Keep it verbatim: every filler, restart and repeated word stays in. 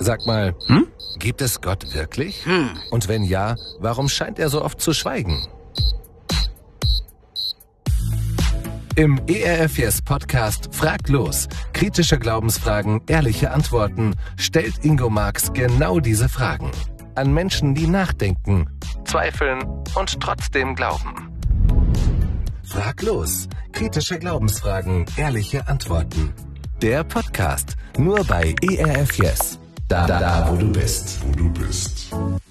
Sag mal, hm? Gibt es Gott wirklich? Hm. Und wenn ja, warum scheint er so oft zu schweigen? Im E R F Yes Podcast Frag los. Kritische Glaubensfragen, ehrliche Antworten stellt Ingo Marx genau diese Fragen. An Menschen, die nachdenken, zweifeln und trotzdem glauben. Frag los. Kritische Glaubensfragen, ehrliche Antworten. Der Podcast. Nur bei E R F Yes. Da, da, wo du bist. Wo du bist.